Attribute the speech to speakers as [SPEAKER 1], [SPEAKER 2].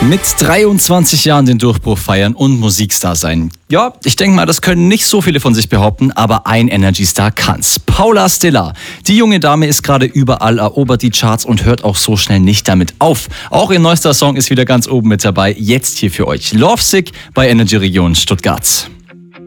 [SPEAKER 1] Mit 23 Jahren den Durchbruch feiern und Musikstar sein. Ja, ich denke mal, das können nicht so viele von sich behaupten, aber ein Energy-Star kann's. Paula Stiller. Die junge Dame ist gerade überall, erobert die Charts und hört auch so schnell nicht damit auf. Auch ihr neuester Song ist wieder ganz oben mit dabei. Jetzt hier für euch Lovesick bei Energy Region Stuttgart.